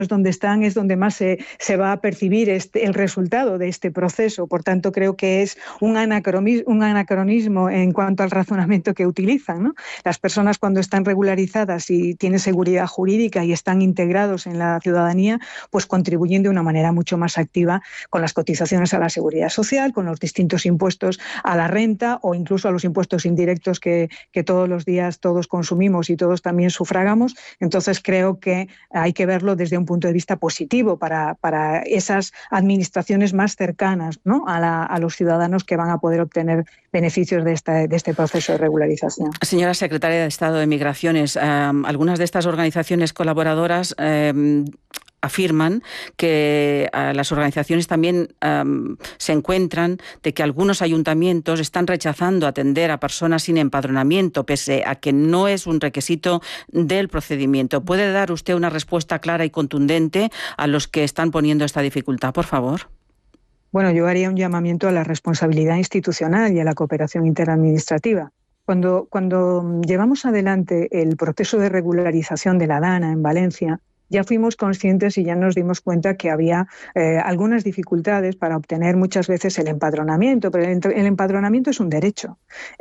donde están es donde más se va a percibir el resultado de este proceso. Por tanto, creo que es un anacronismo en cuanto al razonamiento que utilizan, ¿no? Las personas, cuando están regularizadas y tienen seguridad jurídica y están integrados en la ciudadanía, pues contribuyen de una manera mucho más activa con las cotizaciones a la seguridad social, con los distintos impuestos a la renta o incluso a los impuestos indirectos que todos los días todos consumimos y todos también sufragamos. Entonces creo que hay que verlo desde un punto de vista positivo para esas administraciones más cercanas, ¿no?, a los ciudadanos que van a poder obtener beneficios de este proceso de regularización. Señora secretaria de Estado de Migraciones, algunas de estas organizaciones colaboradoras afirman que las organizaciones también se encuentran de que algunos ayuntamientos están rechazando atender a personas sin empadronamiento, pese a que no es un requisito del procedimiento. ¿Puede dar usted una respuesta clara y contundente a los que están poniendo esta dificultad, por favor? Bueno, yo haría un llamamiento a la responsabilidad institucional y a la cooperación interadministrativa. Cuando llevamos adelante el proceso de regularización de la DANA en Valencia, ya fuimos conscientes y ya nos dimos cuenta que había algunas dificultades para obtener muchas veces el empadronamiento, pero el empadronamiento es un derecho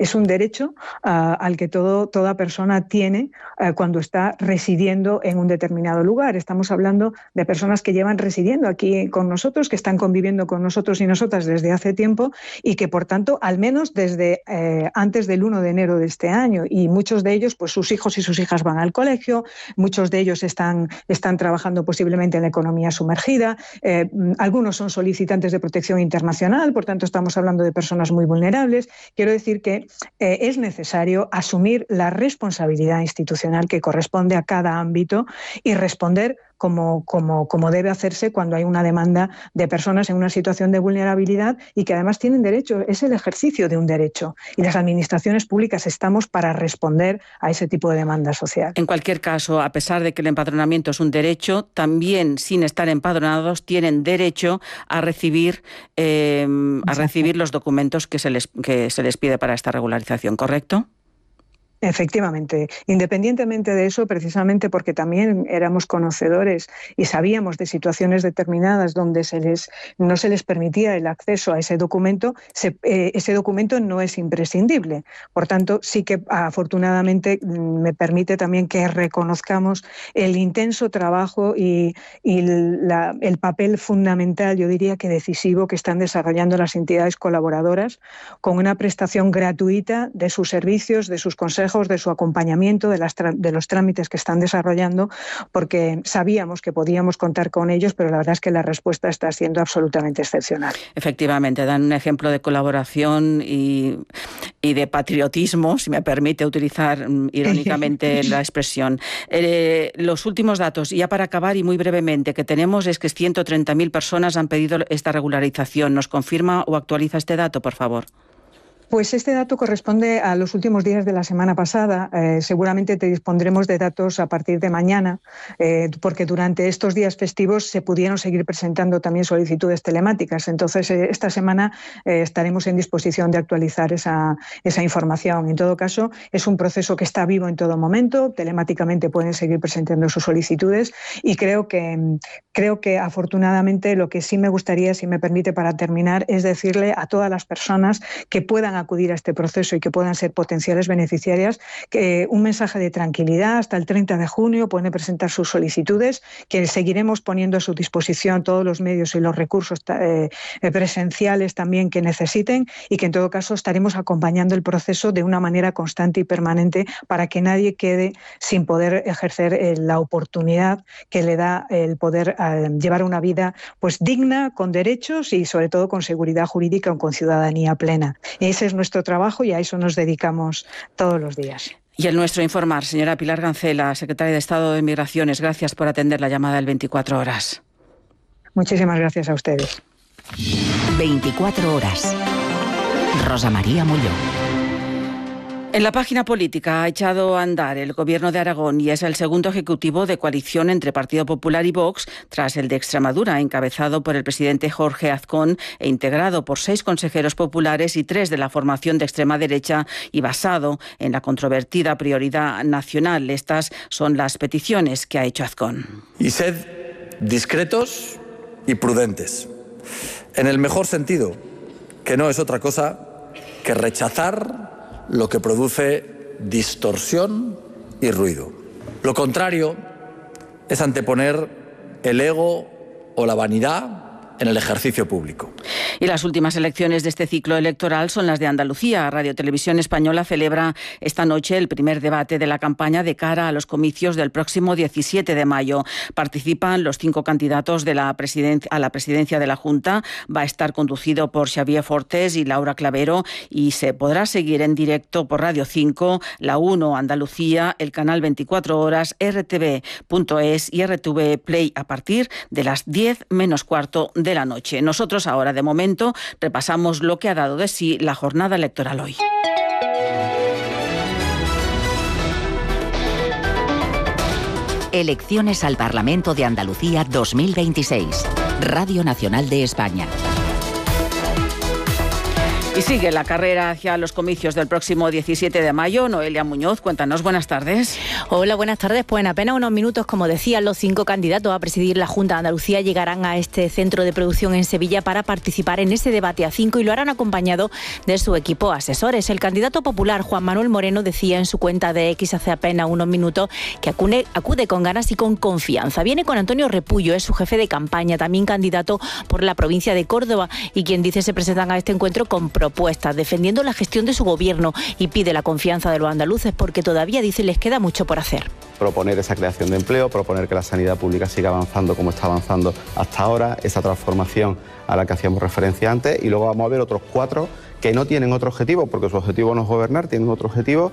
al que toda persona tiene cuando está residiendo en un determinado lugar. Estamos hablando de personas que llevan residiendo aquí con nosotros, que están conviviendo con nosotros y nosotras desde hace tiempo y que, por tanto, al menos desde antes del 1 de enero de este año, y muchos de ellos, pues sus hijos y sus hijas van al colegio, muchos de ellos están trabajando posiblemente en la economía sumergida, algunos son solicitantes de protección internacional, por tanto estamos hablando de personas muy vulnerables. Quiero decir que es necesario asumir la responsabilidad institucional que corresponde a cada ámbito y responder como debe hacerse cuando hay una demanda de personas en una situación de vulnerabilidad y que además tienen derecho. Es el ejercicio de un derecho y las administraciones públicas estamos para responder a ese tipo de demanda social. En cualquier caso, a pesar de que el empadronamiento es un derecho, también sin estar empadronados tienen derecho a recibir los documentos que se les pide para esta regularización, ¿correcto? Efectivamente, independientemente de eso, precisamente porque también éramos conocedores y sabíamos de situaciones determinadas donde no se les permitía el acceso a ese documento no es imprescindible. Por tanto, sí que afortunadamente me permite también que reconozcamos el intenso trabajo y el papel fundamental, yo diría que decisivo, que están desarrollando las entidades colaboradoras con una prestación gratuita de sus servicios, de sus consejos, de su acompañamiento, de los trámites que están desarrollando, porque sabíamos que podíamos contar con ellos, pero la verdad es que la respuesta está siendo absolutamente excepcional. Efectivamente, dan un ejemplo de colaboración y de patriotismo, si me permite utilizar irónicamente la expresión. Los últimos datos, ya para acabar y muy brevemente, que tenemos es que 130.000 personas han pedido esta regularización. ¿Nos confirma o actualiza este dato, por favor? Pues este dato corresponde a los últimos días de la semana pasada. Seguramente te dispondremos de datos a partir de mañana, porque durante estos días festivos se pudieron seguir presentando también solicitudes telemáticas. Entonces, esta semana estaremos en disposición de actualizar esa información. En todo caso, es un proceso que está vivo en todo momento. Telemáticamente pueden seguir presentando sus solicitudes y creo que afortunadamente lo que sí me gustaría, si me permite para terminar, es decirle a todas las personas que puedan acudir a este proceso y que puedan ser potenciales beneficiarias, que un mensaje de tranquilidad. Hasta el 30 de junio pueden presentar sus solicitudes, que seguiremos poniendo a su disposición todos los medios y los recursos presenciales también que necesiten, y que en todo caso estaremos acompañando el proceso de una manera constante y permanente para que nadie quede sin poder ejercer la oportunidad que le da el poder llevar una vida pues digna, con derechos y sobre todo con seguridad jurídica o con ciudadanía plena. Ese es nuestro trabajo y a eso nos dedicamos todos los días. Y el nuestro informar, señora Pilar Gancela, secretaria de Estado de Migraciones, gracias por atender la llamada del 24 horas. Muchísimas gracias a ustedes. 24 horas. Rosa María Molló. En la página política ha echado a andar el Gobierno de Aragón y es el segundo ejecutivo de coalición entre Partido Popular y Vox tras el de Extremadura, encabezado por el presidente Jorge Azcón e integrado por 6 consejeros populares y 3 de la formación de extrema derecha y basado en la controvertida prioridad nacional. Estas son las peticiones que ha hecho Azcón. Y sed discretos y prudentes, en el mejor sentido, que no es otra cosa que rechazar lo que produce distorsión y ruido. Lo contrario es anteponer el ego o la vanidad en el ejercicio público. Y las últimas elecciones de este ciclo electoral son las de Andalucía. Radio Televisión Española celebra esta noche el primer debate de la campaña de cara a los comicios del próximo 17 de mayo. Participan los 5 candidatos a la presidencia de la Junta. Va a estar conducido por Xavier Fortes y Laura Clavero y se podrá seguir en directo por Radio 5, La 1 Andalucía, el canal 24 horas, rtv.es y RTV Play a partir de las 10 menos cuarto de la noche. Nosotros ahora, de momento, repasamos lo que ha dado de sí la jornada electoral hoy. Elecciones al Parlamento de Andalucía 2026. Radio Nacional de España. Y sigue la carrera hacia los comicios del próximo 17 de mayo. Noelia Muñoz, cuéntanos, buenas tardes. Hola, buenas tardes. Pues en apenas unos minutos, como decían, los 5 candidatos a presidir la Junta de Andalucía llegarán a este centro de producción en Sevilla para participar en ese debate a 5 y lo harán acompañado de su equipo asesores. El candidato popular Juan Manuel Moreno decía en su cuenta de X hace apenas unos minutos que acude con ganas y con confianza. Viene con Antonio Repullo, es su jefe de campaña, también candidato por la provincia de Córdoba y quien dice se presentan a este encuentro con propuestas, defendiendo la gestión de su gobierno y pide la confianza de los andaluces porque todavía, dice, les queda mucho por hacer. Proponer esa creación de empleo, proponer que la sanidad pública siga avanzando como está avanzando hasta ahora, esa transformación a la que hacíamos referencia antes, y luego vamos a ver otros 4 que no tienen otro objetivo, porque su objetivo no es gobernar, tienen otro objetivo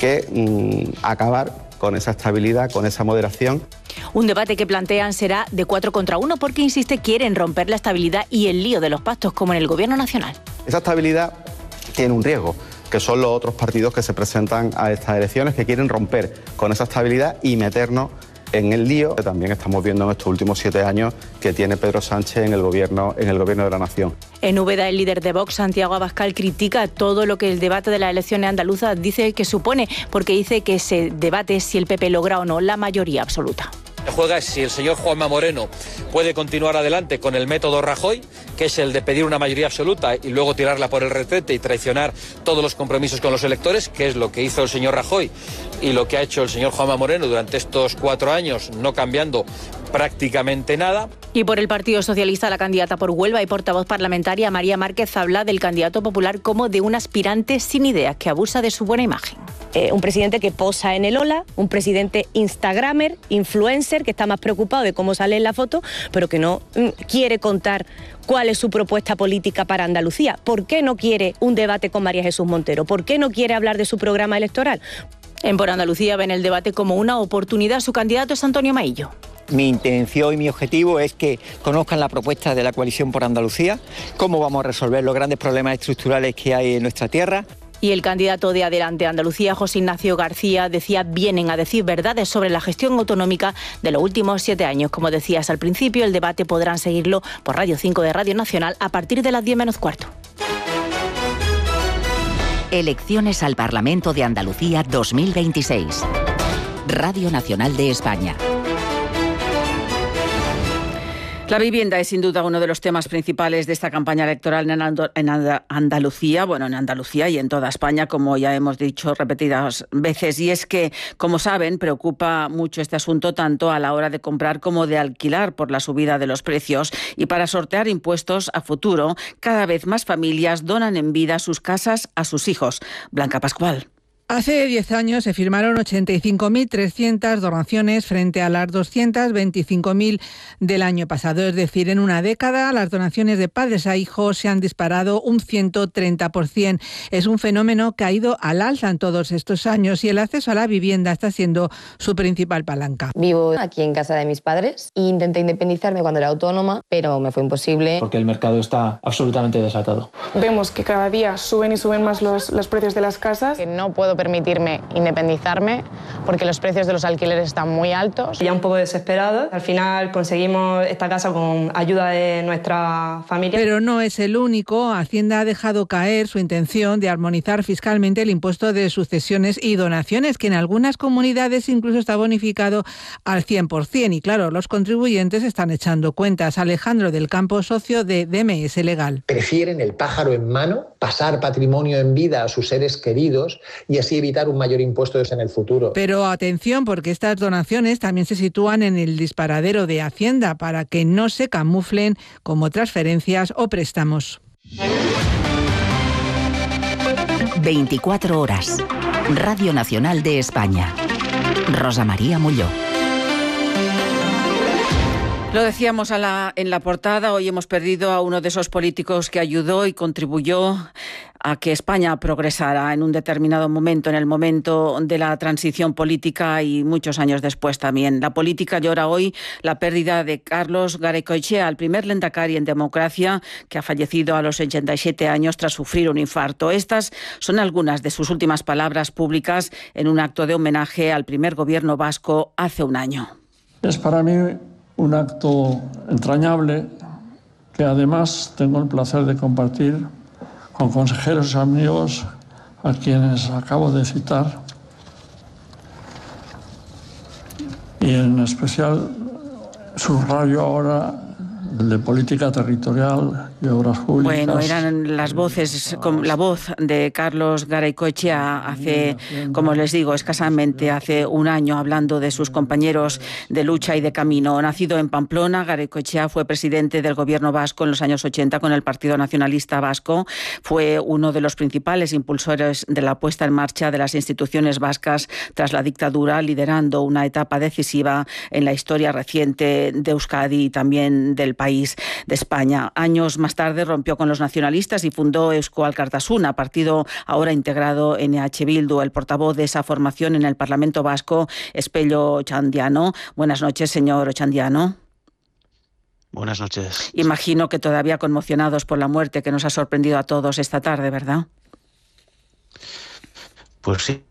que acabar con esa estabilidad, con esa moderación. Un debate que plantean será de 4 contra 1 porque, insiste, quieren romper la estabilidad y el lío de los pactos como en el Gobierno nacional. Esa estabilidad tiene un riesgo, que son los otros partidos que se presentan a estas elecciones, que quieren romper con esa estabilidad y meternos en el lío que también estamos viendo en estos últimos 7 años que tiene Pedro Sánchez en el gobierno de la nación. En Úbeda, el líder de Vox, Santiago Abascal, critica todo lo que el debate de las elecciones andaluzas dice que supone, porque dice que se debate si el PP logra o no la mayoría absoluta. Juega si el señor Juanma Moreno puede continuar adelante con el método Rajoy, que es el de pedir una mayoría absoluta y luego tirarla por el retrete y traicionar todos los compromisos con los electores, que es lo que hizo el señor Rajoy y lo que ha hecho el señor Juanma Moreno durante estos 4 años, no cambiando prácticamente nada. Y por el Partido Socialista, la candidata por Huelva y portavoz parlamentaria María Márquez habla del candidato popular como de un aspirante sin ideas que abusa de su buena imagen. Un presidente que posa en el Ola, un presidente instagramer, influencer, que está más preocupado de cómo sale en la foto, pero que no quiere contar cuál es su propuesta política para Andalucía. ¿Por qué no quiere un debate con María Jesús Montero? ¿Por qué no quiere hablar de su programa electoral? En Por Andalucía ven el debate como una oportunidad. Su candidato es Antonio Maillo. Mi intención y mi objetivo es que conozcan la propuesta de la Coalición por Andalucía, cómo vamos a resolver los grandes problemas estructurales que hay en nuestra tierra. Y el candidato de Adelante Andalucía, José Ignacio García, decía vienen a decir verdades sobre la gestión autonómica de los últimos 7 años. Como decías al principio, el debate podrán seguirlo por Radio 5 de Radio Nacional a partir de las 10 menos cuarto. Elecciones al Parlamento de Andalucía 2026. Radio Nacional de España. La vivienda es sin duda uno de los temas principales de esta campaña electoral en Andalucía, en Andalucía y en toda España, como ya hemos dicho repetidas veces. Y es que, como saben, preocupa mucho este asunto tanto a la hora de comprar como de alquilar por la subida de los precios. Y para sortear impuestos a futuro, cada vez más familias donan en vida sus casas a sus hijos. Blanca Pascual. Hace 10 años se firmaron 85.300 donaciones frente a las 225.000 del año pasado. Es decir, en una década las donaciones de padres a hijos se han disparado un 130%. Es un fenómeno que ha ido al alza en todos estos años y el acceso a la vivienda está siendo su principal palanca. Vivo aquí en casa de mis padres e intenté independizarme cuando era autónoma, pero me fue imposible. Porque el mercado está absolutamente desatado. Vemos que cada día suben y suben más los precios de las casas. Que no puedo permitirme independizarme porque los precios de los alquileres están muy altos. Ya un poco desesperados, al final conseguimos esta casa con ayuda de nuestra familia. Pero no es el único. Hacienda ha dejado caer su intención de armonizar fiscalmente el impuesto de sucesiones y donaciones, que en algunas comunidades incluso está bonificado al 100%. Y claro, los contribuyentes están echando cuentas. Alejandro del Campo, socio de DMS Legal. Prefieren el pájaro en mano, pasar patrimonio en vida a sus seres queridos y así evitar un mayor impuesto en el futuro. Pero atención, porque estas donaciones también se sitúan en el disparadero de Hacienda para que no se camuflen como transferencias o préstamos. 24 horas. Radio Nacional de España. Rosa María Molló. Lo decíamos en la portada, hoy hemos perdido a uno de esos políticos que ayudó y contribuyó a que España progresara en un determinado momento, en el momento de la transición política y muchos años después también. La política llora hoy la pérdida de Carlos Garaikoetxea, el primer lehendakari en democracia que ha fallecido a los 87 años tras sufrir un infarto. Estas son algunas de sus últimas palabras públicas en un acto de homenaje al primer gobierno vasco hace un año. Es para mí un acto entrañable que además tengo el placer de compartir con consejeros y amigos a quienes acabo de citar y en especial subrayo ahora el de política territorial y obras públicas. Bueno, eran las voces, la voz de Carlos Garaikoetxea hace, como les digo, escasamente hace un año, hablando de sus compañeros de lucha y de camino. Nacido en Pamplona, Garaikoetxea fue presidente del gobierno vasco en los años 80 con el Partido Nacionalista Vasco. Fue uno de los principales impulsores de la puesta en marcha de las instituciones vascas tras la dictadura, liderando una etapa decisiva en la historia reciente de Euskadi y también del país de España. Años más tarde rompió con los nacionalistas y fundó Eusko Alkartasuna, partido ahora integrado en EH Bildu. El portavoz de esa formación en el Parlamento Vasco es Pello Otxandiano. Buenas noches, señor Otxandiano. Buenas noches. Imagino que todavía conmocionados por la muerte que nos ha sorprendido a todos esta tarde, ¿verdad? Pues sí.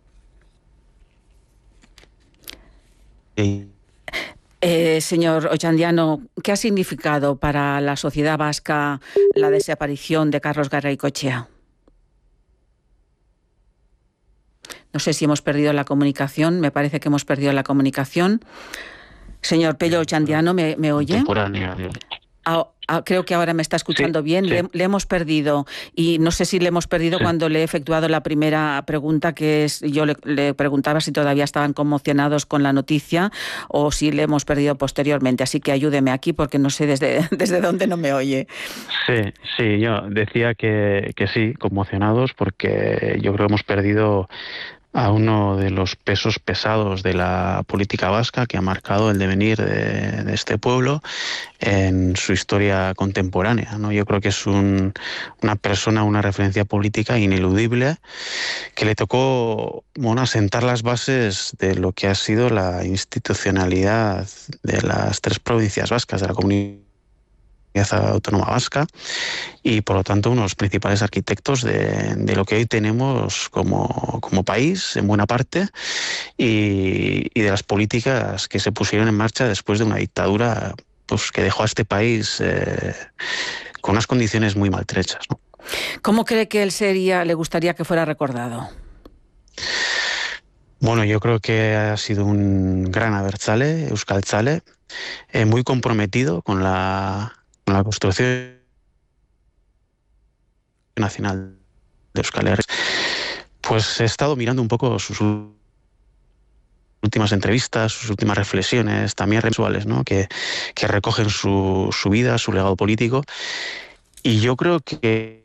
Señor Otxandiano, ¿qué ha significado para la sociedad vasca la desaparición de Carlos Garaikoetxea? No sé si hemos perdido la comunicación, me parece que hemos perdido la comunicación. Señor Pello Otxandiano, ¿me oye? Creo que ahora me está escuchando bien. Sí. Le hemos perdido y no sé si le hemos perdido cuando le he efectuado la primera pregunta, que es, yo le preguntaba si todavía estaban conmocionados con la noticia o si le hemos perdido posteriormente. Así que ayúdeme aquí porque no sé desde dónde no me oye. Sí, yo decía que sí, conmocionados, porque yo creo que hemos perdido a uno de los pesos pesados de la política vasca que ha marcado el devenir de este pueblo en su historia contemporánea, ¿no? Yo creo que es una persona, una referencia política ineludible, que le tocó asentar las bases de lo que ha sido la institucionalidad de las tres provincias vascas, de la Comunidad Autónoma Vasca, y por lo tanto uno de los principales arquitectos de lo que hoy tenemos como país en buena parte, y de las políticas que se pusieron en marcha después de una dictadura pues que dejó a este país con unas condiciones muy maltrechas, ¿no? ¿Cómo cree que él le gustaría que fuera recordado? Bueno, yo creo que ha sido un gran abertzale, euskaltzale, muy comprometido con la construcción nacional de Euskal Herria. Pues he estado mirando un poco sus últimas entrevistas, sus últimas reflexiones, también visuales, ¿no? que recogen su vida, su legado político, y yo creo que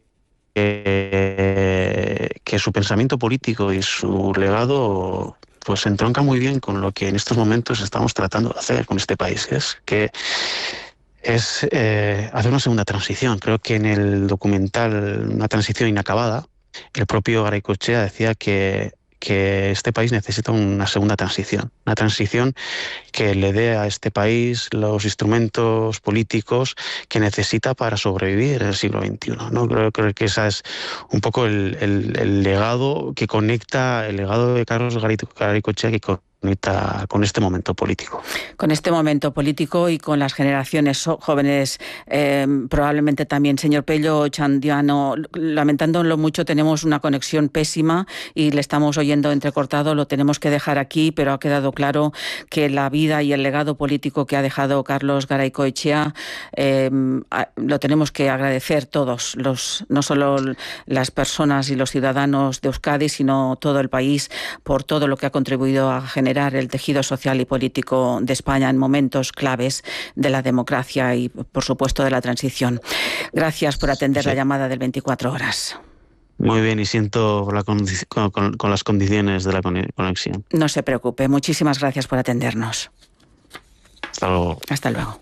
su pensamiento político y su legado pues entronca muy bien con lo que en estos momentos estamos tratando de hacer con este país, que es hacer una segunda transición. Creo que en el documental Una transición inacabada, el propio Garaikoetxea decía que que este país necesita una segunda transición, una transición que le dé a este país los instrumentos políticos que necesita para sobrevivir en el siglo XXI, ¿no? Creo que ese es un poco el legado que conecta, el legado de Carlos Garaikoetxea que conecta con este momento político. Con este momento político y con las generaciones jóvenes, probablemente también. Señor Pello Otxandiano, lamentándolo mucho, tenemos una conexión pésima y le estamos oyendo entrecortado, lo tenemos que dejar aquí, pero ha quedado claro que la vida y el legado político que ha dejado Carlos Garaikoetxea lo tenemos que agradecer todos, no solo las personas y los ciudadanos de Euskadi, sino todo el país, por todo lo que ha contribuido a generar el tejido social y político de España en momentos claves de la democracia y, por supuesto, de la transición. Gracias por atender la llamada del 24 horas. Muy bien, y siento con las condiciones de la conexión. No se preocupe, muchísimas gracias por atendernos. Hasta luego. Hasta luego.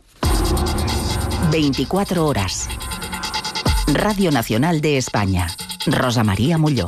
24 horas. Radio Nacional de España. Rosa María Molló.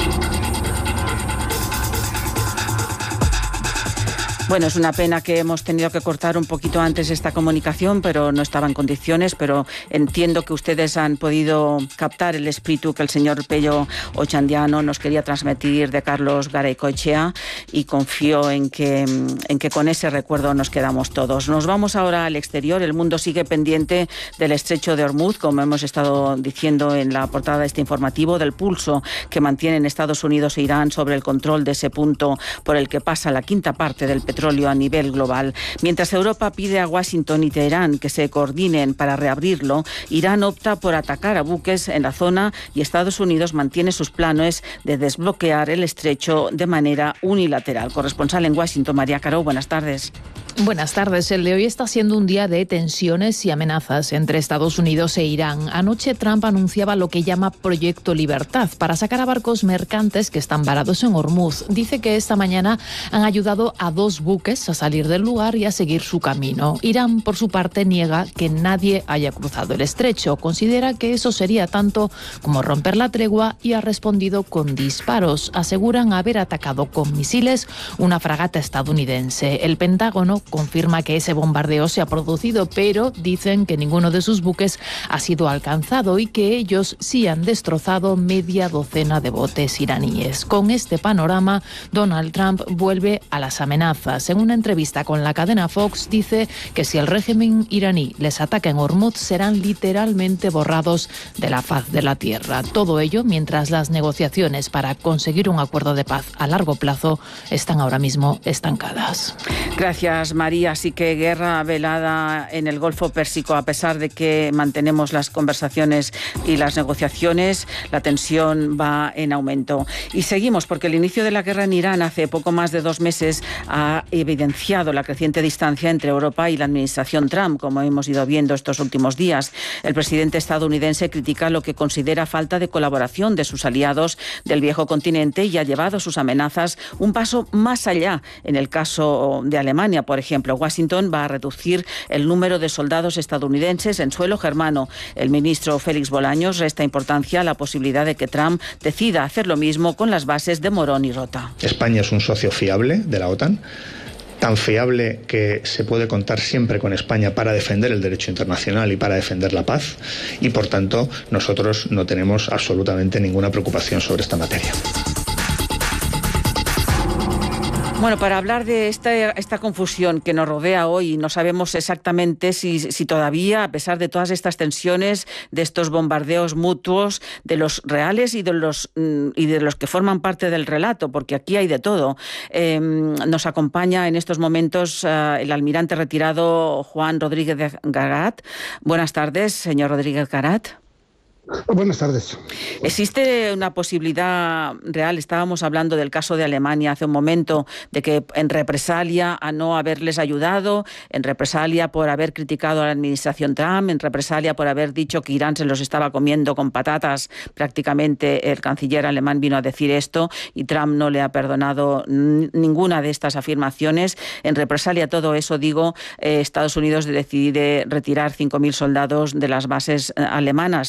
Bueno, es una pena que hemos tenido que cortar un poquito antes esta comunicación, pero no estaba en condiciones, pero entiendo que ustedes han podido captar el espíritu que el señor Pello Otxandiano nos quería transmitir de Carlos Garaikoetxea y confío en que con ese recuerdo nos quedamos todos. Nos vamos ahora al exterior. El mundo sigue pendiente del estrecho de Hormuz, como hemos estado diciendo en la portada de este informativo, del pulso que mantienen Estados Unidos e Irán sobre el control de ese punto por el que pasa la quinta parte del petróleo a nivel global. Mientras Europa pide a Washington y Teherán que se coordinen para reabrirlo, Irán opta por atacar a buques en la zona y Estados Unidos mantiene sus planes de desbloquear el estrecho de manera unilateral. Corresponsal en Washington, María Caro, buenas tardes. Buenas tardes. El de hoy está siendo un día de tensiones y amenazas entre Estados Unidos e Irán. Anoche Trump anunciaba lo que llama Proyecto Libertad para sacar a barcos mercantes que están varados en Hormuz. Dice que esta mañana han ayudado a 2 buques a salir del lugar y a seguir su camino. Irán, por su parte, niega que nadie haya cruzado el estrecho. Considera que eso sería tanto como romper la tregua y ha respondido con disparos. Aseguran haber atacado con misiles una fragata estadounidense. El Pentágono confirma que ese bombardeo se ha producido, pero dicen que ninguno de sus buques ha sido alcanzado y que ellos sí han destrozado media docena de botes iraníes. Con este panorama, Donald Trump vuelve a las amenazas. En una entrevista con la cadena Fox dice que si el régimen iraní les ataca en Hormuz serán literalmente borrados de la faz de la tierra. Todo ello mientras las negociaciones para conseguir un acuerdo de paz a largo plazo están ahora mismo estancadas. Gracias, María. Así que guerra velada en el Golfo Pérsico. A pesar de que mantenemos las conversaciones y las negociaciones, la tensión va en aumento. Y seguimos porque el inicio de la guerra en Irán hace poco más de 2 meses ha evidenciado la creciente distancia entre Europa y la administración Trump, como hemos ido viendo estos últimos días. El presidente estadounidense critica lo que considera falta de colaboración de sus aliados del viejo continente y ha llevado sus amenazas un paso más allá. En el caso de Alemania, por ejemplo, Washington va a reducir el número de soldados estadounidenses en suelo germano. El ministro Félix Bolaños resta importancia a la posibilidad de que Trump decida hacer lo mismo con las bases de Morón y Rota. España es un socio fiable de la OTAN, tan fiable que se puede contar siempre con España para defender el derecho internacional y para defender la paz, y por tanto nosotros no tenemos absolutamente ninguna preocupación sobre esta materia. Bueno, para hablar de esta confusión que nos rodea hoy, no sabemos exactamente si todavía, a pesar de todas estas tensiones, de estos bombardeos mutuos, de los reales y de los que forman parte del relato, porque aquí hay de todo. Nos acompaña en estos momentos el almirante retirado Juan Rodríguez Garat. Buenas tardes, señor Rodríguez Garat. Buenas tardes. ¿Existe una posibilidad real? Estábamos hablando del caso de Alemania hace un momento, de que en represalia a no haberles ayudado, en represalia por haber criticado a la administración Trump, en represalia por haber dicho que Irán se los estaba comiendo con patatas, prácticamente el canciller alemán vino a decir esto y Trump no le ha perdonado ninguna de estas afirmaciones. En represalia a todo eso, Estados Unidos decide retirar 5.000 soldados de las bases alemanas. Tienen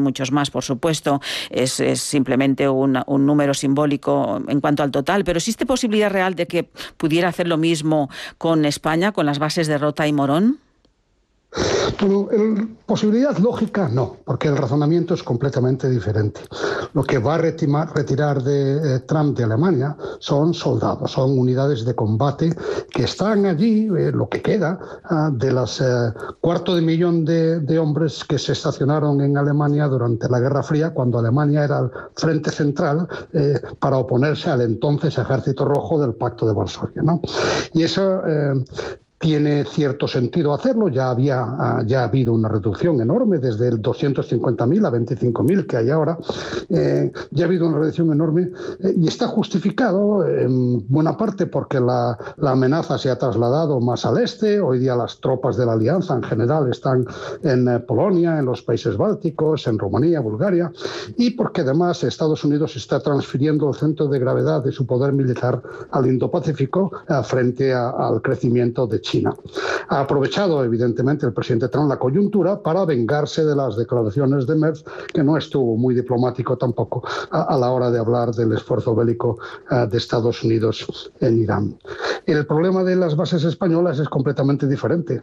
muchos más, por supuesto. Es simplemente un número simbólico en cuanto al total, pero ¿existe posibilidad real de que pudiera hacer lo mismo con España, con las bases de Rota y Morón? Bueno, posibilidad lógica no, porque el razonamiento es completamente diferente. Lo que va a retirar de Trump de Alemania son soldados, son unidades de combate que están allí, lo que queda de las 250.000 de hombres que se estacionaron en Alemania durante la Guerra Fría, cuando Alemania era el frente central para oponerse al entonces Ejército Rojo del Pacto de Varsovia, ¿no? Y eso tiene cierto sentido hacerlo. Ya ha habido una reducción enorme desde el 250.000 a 25.000 que hay ahora. Ya ha habido una reducción enorme y está justificado en buena parte porque la amenaza se ha trasladado más al este. Hoy día las tropas de la Alianza en general están en Polonia, en los países bálticos, en Rumanía, Bulgaria, y porque además Estados Unidos está transfiriendo el centro de gravedad de su poder militar al Indo-Pacífico frente al crecimiento de China. Ha aprovechado, evidentemente, el presidente Trump la coyuntura para vengarse de las declaraciones de Merz, que no estuvo muy diplomático tampoco a la hora de hablar del esfuerzo bélico de Estados Unidos en Irán. El problema de las bases españolas es completamente diferente.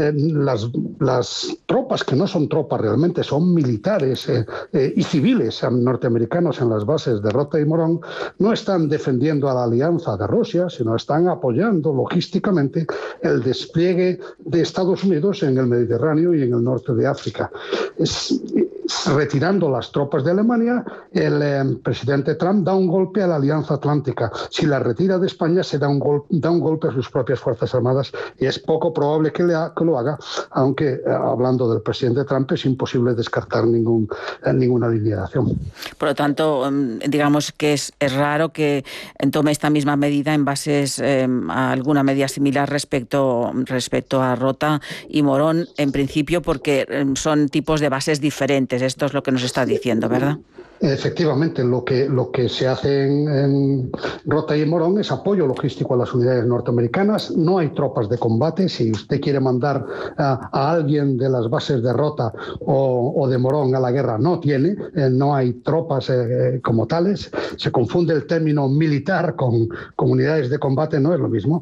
Las tropas, que no son tropas realmente, son militares y civiles norteamericanos en las bases de Rota y Morón, no están defendiendo a la alianza de Rusia, sino están apoyando logísticamente el despliegue de Estados Unidos en el Mediterráneo y en el norte de África. Retirando las tropas de Alemania, el presidente Trump da un golpe a la Alianza Atlántica. Si la retira de España, se da un golpe a sus propias Fuerzas Armadas, y es poco probable que lo haga, aunque hablando del presidente Trump es imposible descartar ninguna alineación. Por lo tanto, digamos que es raro que tome esta misma medida en bases a alguna medida similar respecto a Rota y Morón, en principio porque son tipos de bases diferentes. Esto es lo que nos está diciendo, ¿verdad? Efectivamente, lo que se hace en Rota y Morón es apoyo logístico a las unidades norteamericanas. No hay tropas de combate. Si usted quiere mandar a alguien de las bases de Rota o de Morón a la guerra, no hay tropas como tales. Se confunde el término militar con unidades de combate, no es lo mismo,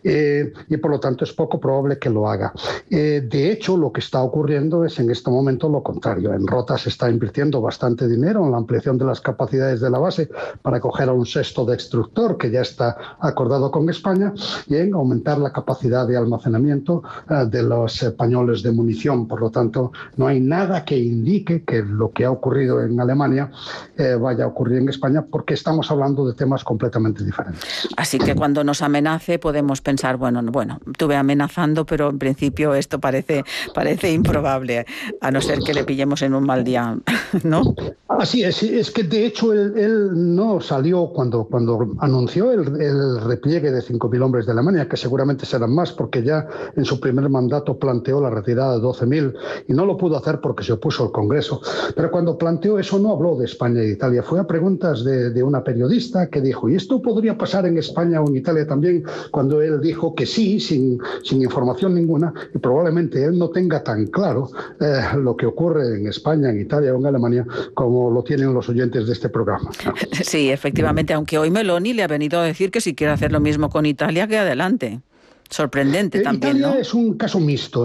y por lo tanto es poco probable que lo haga. De hecho, lo que está ocurriendo es en este momento lo contrario. En Rota se está invirtiendo bastante dinero en la ampliación de las capacidades de la base para acoger a un sexto destructor que ya está acordado con España, y en aumentar la capacidad de almacenamiento de los pañoles de munición. Por lo tanto, no hay nada que indique que lo que ha ocurrido en Alemania vaya a ocurrir en España, porque estamos hablando de temas completamente diferentes. Así que cuando nos amenace podemos pensar, bueno, estuve amenazando, pero en principio esto parece improbable, a no ser que le pillemos en un mal día, ¿no? Así es que de hecho él no salió cuando anunció el repliegue de 5.000 hombres de Alemania, que seguramente serán más, porque ya en su primer mandato planteó la retirada de 12.000 y no lo pudo hacer porque se opuso al Congreso. Pero cuando planteó eso no habló de España y de Italia, fue a preguntas de una periodista que dijo, ¿y esto podría pasar en España o en Italia también? Cuando él dijo que sí, sin información ninguna, y probablemente él no tenga tan claro lo que ocurre en España, en Italia o en Alemania como lo tienen los oyentes de este programa. Sí, efectivamente, aunque hoy Meloni le ha venido a decir que si quiere hacer lo mismo con Italia, que adelante. Sorprendente también, Italia, ¿no? es un caso mixto,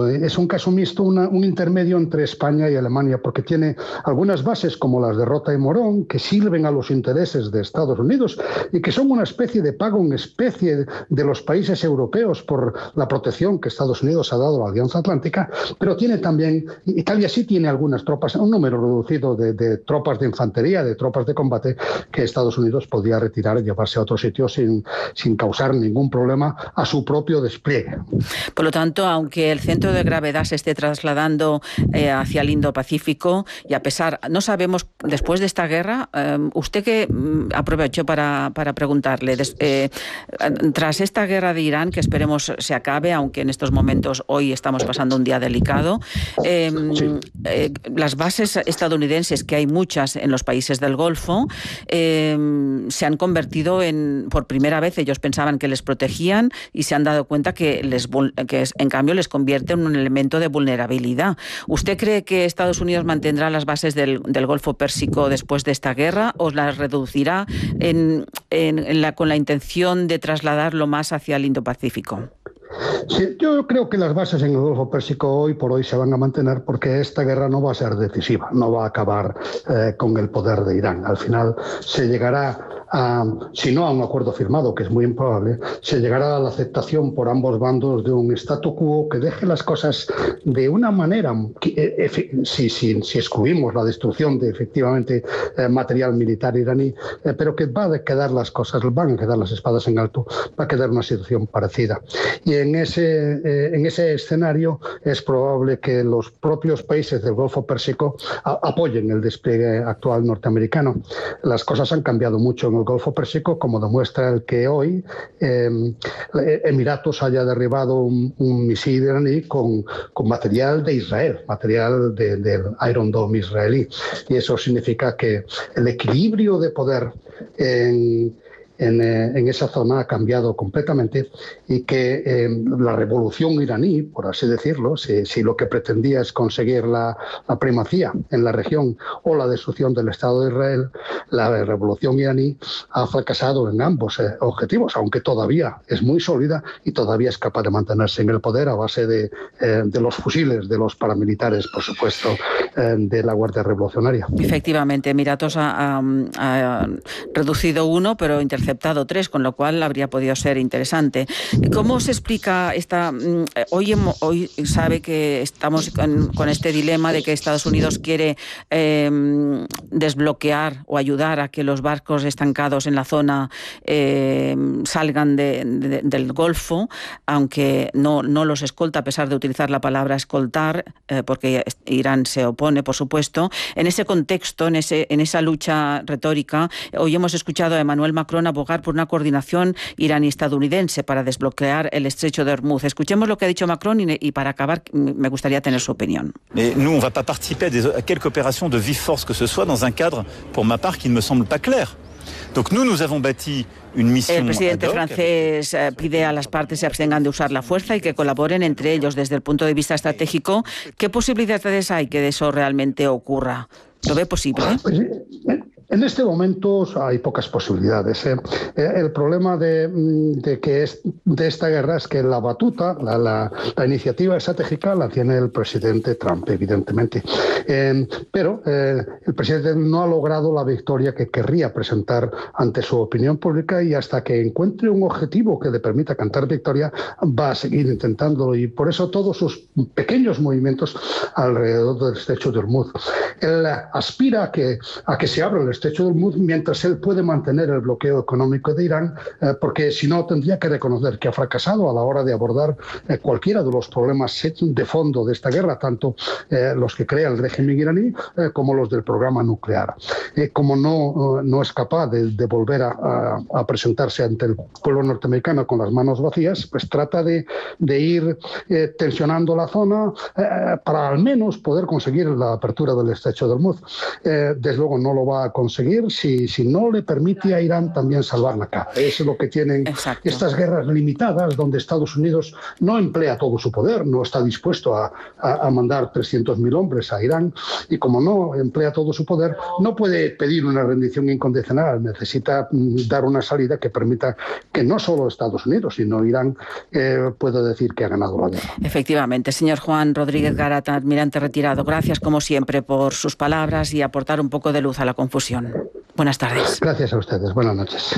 un intermedio entre España y Alemania, porque tiene algunas bases como las de Rota y Morón que sirven a los intereses de Estados Unidos y que son una especie de pago en especie de los países europeos por la protección que Estados Unidos ha dado a la Alianza Atlántica, pero tiene también, Italia sí tiene algunas tropas, un número reducido de tropas de infantería, de tropas de combate, que Estados Unidos podía retirar y llevarse a otros sitios sin causar ningún problema a su propio despliegue. Por lo tanto, aunque el centro de gravedad se esté trasladando hacia el Indo-Pacífico, y a pesar, no sabemos, después de esta guerra, usted que aprovecho para preguntarle, tras esta guerra de Irán, que esperemos se acabe, aunque en estos momentos hoy estamos pasando un día delicado, las bases estadounidenses, que hay muchas en los países del Golfo, se han convertido por primera vez, ellos pensaban que les protegían y se han dado cuenta cuenta que en cambio les convierte en un elemento de vulnerabilidad. ¿Usted cree que Estados Unidos mantendrá las bases del Golfo Pérsico después de esta guerra o las reducirá con la intención de trasladarlo más hacia el Indo-Pacífico? Sí, yo creo que las bases en el Golfo Pérsico hoy por hoy se van a mantener porque esta guerra no va a ser decisiva, no va a acabar con el poder de Irán. Al final se llegará si no a un acuerdo firmado, que es muy improbable, se llegará a la aceptación por ambos bandos de un statu quo que deje las cosas de una manera, si excluimos la destrucción de efectivamente material militar iraní, pero que van a quedar las espadas en alto, va a quedar una situación parecida. Y en ese escenario es probable que los propios países del Golfo Pérsico apoyen el despliegue actual norteamericano. Las cosas han cambiado mucho en el Golfo Pérsico, como demuestra el que hoy Emiratos haya derribado un misil iraní con material de Israel, material del Iron Dome israelí. Y eso significa que el equilibrio de poder en esa zona ha cambiado completamente y que la revolución iraní, por así decirlo, si lo que pretendía es conseguir la primacía en la región o la destrucción del Estado de Israel, la revolución iraní ha fracasado en ambos objetivos, aunque todavía es muy sólida y todavía es capaz de mantenerse en el poder a base de los fusiles, de los paramilitares, por supuesto, de la Guardia Revolucionaria. Efectivamente, Emiratos ha reducido 1, pero interceptado 3, con lo cual habría podido ser interesante. ¿Cómo se explica esta? Hoy sabe que estamos con este dilema de que Estados Unidos quiere desbloquear o ayudar a que los barcos estancados en la zona salgan del Golfo, aunque no los escolta, a pesar de utilizar la palabra escoltar, porque Irán se opone, por supuesto. En ese contexto, en esa lucha retórica, hoy hemos escuchado a Emmanuel Macron abogar por una coordinación iraní-estadounidense para desbloquear el estrecho de Hormuz. Escuchemos lo que ha dicho Macron y para acabar me gustaría tener su opinión. Mais nous, on ne va pas participer à quelque opération de vive force que ce soit dans un cadre, pour ma part, qui ne me semble pas clair. Donc nous avons bâti une mission. El presidente francés pide a las partes se abstengan de usar la fuerza y que colaboren entre ellos desde el punto de vista estratégico. ¿Qué posibilidades hay que eso realmente ocurra? ¿Lo ve posible? En este momento hay pocas posibilidades. El problema de esta guerra es que la batuta, la iniciativa estratégica la tiene el presidente Trump, evidentemente. Pero el presidente no ha logrado la victoria que querría presentar ante su opinión pública y hasta que encuentre un objetivo que le permita cantar victoria va a seguir intentándolo y por eso todos sus pequeños movimientos alrededor del estrecho de Hormuz. Él aspira a que se abra el estrecho de Hormuz mientras él puede mantener el bloqueo económico de Irán, porque si no tendría que reconocer que ha fracasado a la hora de abordar cualquiera de los problemas de fondo de esta guerra, tanto los que crea el régimen iraní como los del programa nuclear. Como no es capaz de volver a presentarse ante el pueblo norteamericano con las manos vacías, pues trata de ir tensionando la zona para al menos poder conseguir la apertura del estrecho de Hormuz. Desde luego no lo va a conseguir si no le permite a Irán también salvar la cara. Es lo que tienen estas guerras limitadas, donde Estados Unidos no emplea todo su poder, no está dispuesto a mandar 300.000 hombres a Irán, y como no emplea todo su poder, no puede pedir una rendición incondicional, necesita dar una salida que permita que no solo Estados Unidos, sino Irán pueda decir que ha ganado la guerra. Efectivamente. Señor Juan Rodríguez Garat, almirante retirado, gracias como siempre por sus palabras y aportar un poco de luz a la confusión. Buenas tardes. Gracias a ustedes. Buenas noches.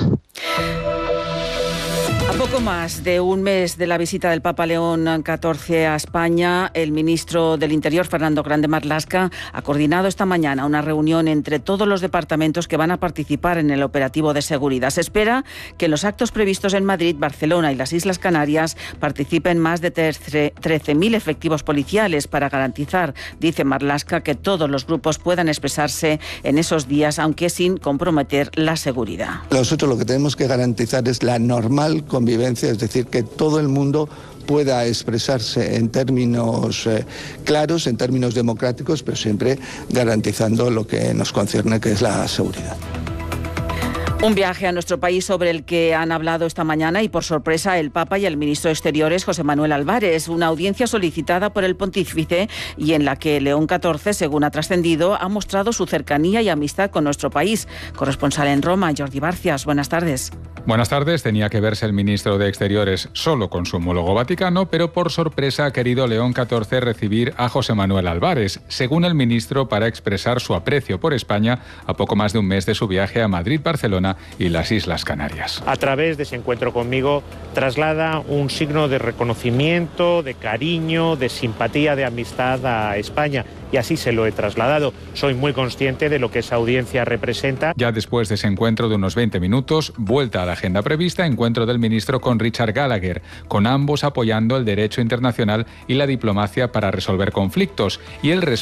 A poco más de un mes de la visita del Papa León XIV a España, el ministro del Interior, Fernando Grande Marlaska, ha coordinado esta mañana una reunión entre todos los departamentos que van a participar en el operativo de seguridad. Se espera que en los actos previstos en Madrid, Barcelona y las Islas Canarias participen más de 13.000 efectivos policiales para garantizar, dice Marlaska, que todos los grupos puedan expresarse en esos días, aunque sin comprometer la seguridad. Nosotros lo que tenemos que garantizar es la normal convivencia, es decir, que todo el mundo pueda expresarse en términos claros, en términos democráticos, pero siempre garantizando lo que nos concierne, que es la seguridad. Un viaje a nuestro país sobre el que han hablado esta mañana y por sorpresa el Papa y el ministro de Exteriores José Manuel Álvarez. Una audiencia solicitada por el pontífice y en la que León XIV, según ha trascendido, ha mostrado su cercanía y amistad con nuestro país. Corresponsal en Roma, Jordi Barcias. Buenas tardes. Buenas tardes. Tenía que verse el ministro de Exteriores solo con su homólogo vaticano, pero por sorpresa ha querido León XIV recibir a José Manuel Álvarez, según el ministro, para expresar su aprecio por España a poco más de un mes de su viaje a Madrid, Barcelona y las Islas Canarias. A través de ese encuentro conmigo traslada un signo de reconocimiento, de cariño, de simpatía, de amistad a España. Y así se lo he trasladado. Soy muy consciente de lo que esa audiencia representa. Ya después de ese encuentro de unos 20 minutos, vuelta a la agenda prevista, encuentro del ministro con Richard Gallagher, con ambos apoyando el derecho internacional y la diplomacia para resolver conflictos y el respeto